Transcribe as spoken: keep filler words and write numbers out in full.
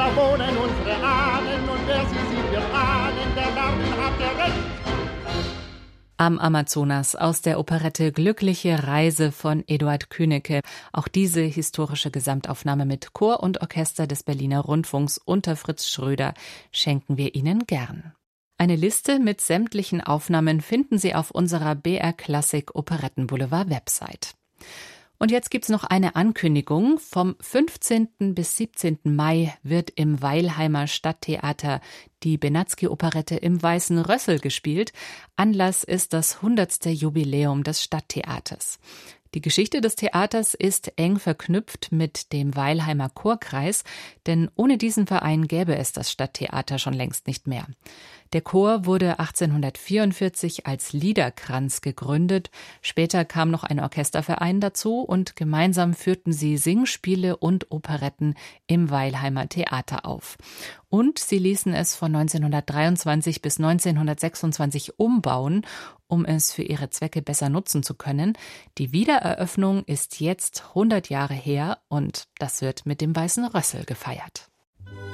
da wohnen unsere Ahnen und wer sie sieht, wird ahnen, der Narren hat er recht. Am Amazonas aus der Operette Glückliche Reise von Eduard Künecke. Auch diese historische Gesamtaufnahme mit Chor und Orchester des Berliner Rundfunks unter Fritz Schröder schenken wir Ihnen gern. Eine Liste mit sämtlichen Aufnahmen finden Sie auf unserer B R Klassik Operettenboulevard Website. Und jetzt gibt's noch eine Ankündigung. Vom fünfzehnten bis siebzehnten Mai wird im Weilheimer Stadttheater die Benatzky-Operette im Weißen Rössel gespielt. Anlass ist das hundertste Jubiläum des Stadttheaters. Die Geschichte des Theaters ist eng verknüpft mit dem Weilheimer Chorkreis, denn ohne diesen Verein gäbe es das Stadttheater schon längst nicht mehr. Der Chor wurde achtzehnhundertvierundvierzig als Liederkranz gegründet. Später kam noch ein Orchesterverein dazu und gemeinsam führten sie Singspiele und Operetten im Weilheimer Theater auf. Und sie ließen es von neunzehnhundertdreiundzwanzig bis neunzehnhundertsechsundzwanzig umbauen, um es für ihre Zwecke besser nutzen zu können. Die Wiedereröffnung ist jetzt hundert Jahre her und das wird mit dem Weißen Rössel gefeiert.